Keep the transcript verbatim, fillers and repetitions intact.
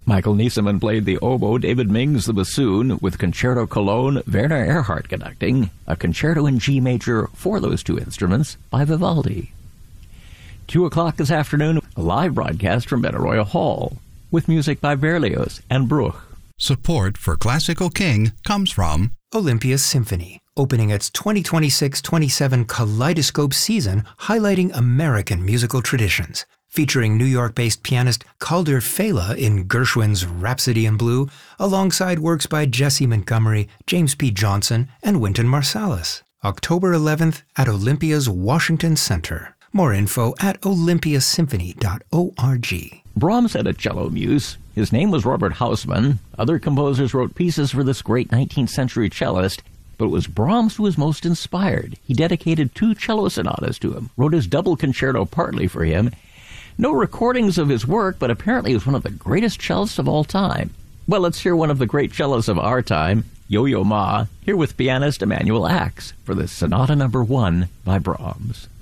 Michael Niesemann played the oboe, David Mings the bassoon, with Concerto Cologne, Werner Erhard conducting, a concerto in G major for those two instruments by Vivaldi. Two o'clock this afternoon, a live broadcast from Benaroya Hall, with music by Berlioz and Bruch. Support for Classical King comes from Olympia Symphony, opening its twenty twenty-six twenty-seven Kaleidoscope season, highlighting American musical traditions. Featuring New York-based pianist Calder Fela in Gershwin's Rhapsody in Blue, alongside works by Jesse Montgomery, James P. Johnson, and Wynton Marsalis. October eleventh at Olympia's Washington Center. More info at olympia symphony dot org. Brahms had a cello muse. His name was Robert Hausmann. Other composers wrote pieces for this great nineteenth century cellist, but it was Brahms who was most inspired. He dedicated two cello sonatas to him, wrote his double concerto partly for him. No recordings of his work, but apparently he was one of the greatest cellists of all time. Well, let's hear one of the great cellists of our time, Yo-Yo Ma, here with pianist Emanuel Ax for the Sonata Number One by Brahms.